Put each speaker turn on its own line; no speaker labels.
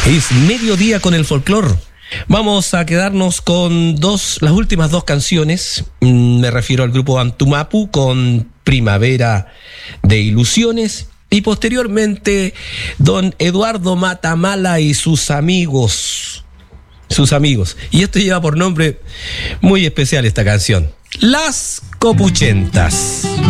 Es mediodía con el folclore. Vamos a quedarnos con las últimas dos canciones. Me refiero al grupo Antumapu con Primavera de Ilusiones. Y posteriormente, don Eduardo Matamala y sus amigos. Y esto lleva por nombre muy especial esta canción. Las Copuchentas.